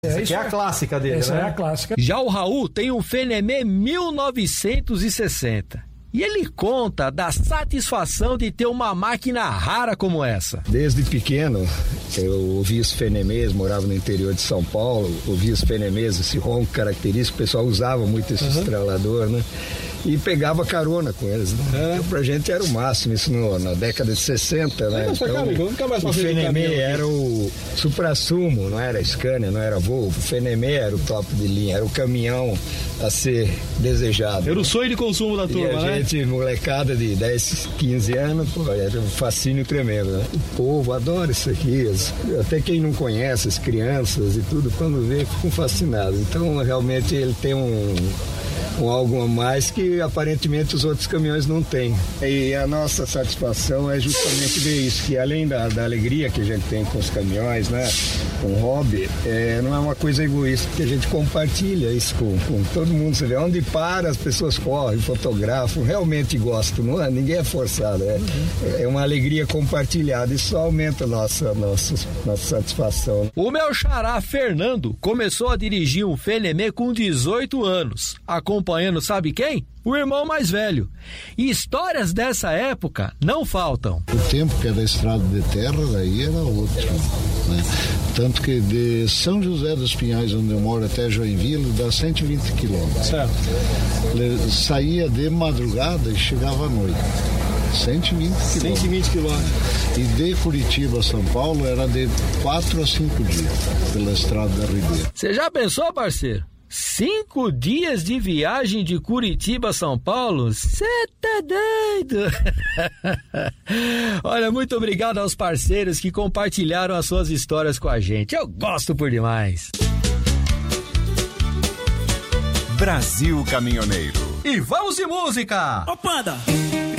Essa aqui é a clássica dele, essa, né? É a clássica. Já o Raul tem um Fenemê 1960. E ele conta da satisfação de ter uma máquina rara como essa. Desde pequeno, eu ouvia os fenemês, morava no interior de São Paulo, ouvia os fenemês, esse ronco característico, o pessoal usava muito esse estralador, né? E pegava carona com eles, né? Então, pra gente era o máximo, isso na década de 60, né? Então, o fenemê era o suprassumo, não era Scania, não era Volvo. O fenemê era o top de linha, era o caminhão a ser desejado. Era o sonho de consumo da turma, né? Gente, molecada de 10, 15 anos, pô, era um fascínio tremendo, né? O povo adora isso aqui, até quem não conhece, as crianças e tudo, quando vê, ficam fascinados. Então, realmente, ele tem um algo a mais que aparentemente os outros caminhões não têm. E a nossa satisfação é justamente ver isso, que além da alegria que a gente tem com os caminhões, né, com o hobby, não é uma coisa egoísta, porque a gente compartilha isso com todo mundo. Você vê onde para, as pessoas correm, fotografam, realmente gostam, não é? Ninguém é forçado, é uma alegria compartilhada, isso aumenta a nossa satisfação. O meu xará Fernando começou a dirigir um Fenemê com 18 anos, acompanhando sabe quem? O irmão mais velho. E histórias dessa época não faltam. O tempo que era estrada de terra, daí era outro, né? Tanto que de São José dos Pinhais, onde eu moro, até Joinville, dá 120 quilômetros. Certo. Saía de madrugada e chegava à noite. 120 quilômetros. E de Curitiba a São Paulo era de 4 a 5 dias pela estrada da Ribeira. Você já pensou, parceiro? 5 dias de viagem de Curitiba a São Paulo? Cê tá doido? Olha, muito obrigado aos parceiros que compartilharam as suas histórias com a gente. Eu gosto por demais. Brasil Caminhoneiro. E vamos de música! Ô, Panda!